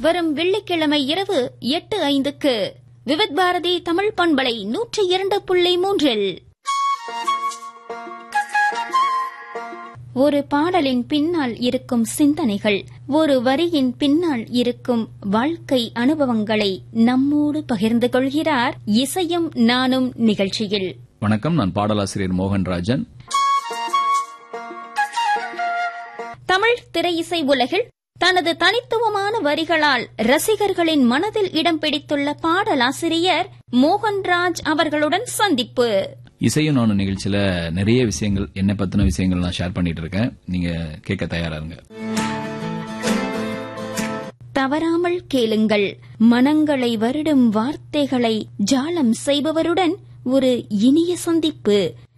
வரும் வெள்ளிக்கிழமை இரவு 8:05 விவித் பாரதி தமிழ் பண்பலை 102.3. ஒரு பாடலின் பின்னால் இருக்கும் சிந்தனைகள், ஒரு வரியின் பின்னால் இருக்கும் வாழ்க்கை அனுபவங்களை நம்மோடு பகிர்ந்து கொள்கிறார் இசையும் நானும் நிகழ்ச்சியில். வணக்கம், நான் பாடலாசிரியர் மோகன்ராஜன். தமிழ் திரையிசை உலகில் தனது தனித்துவமான வரிகளால் ரசிகர்களின் மனதில் இடம் பிடித்துள்ள பாடலாசிரியர் மோகன்ராஜ் அவர்களுடன் சந்திப்பு. இசையும் நானும் நிகழ்ச்சியில நிறைய விஷயங்கள், என்ன பத்தின விஷயங்கள் நான் ஷேர் பண்ணிட்டு இருக்கேன். நீங்க கேட்க தயாராருங்க. தவறாமல் கேளுங்கள். மனங்களை வருடும் வார்த்தைகளை ஜாலம் செய்பவருடன் ஒரு இனிய சந்திப்பு.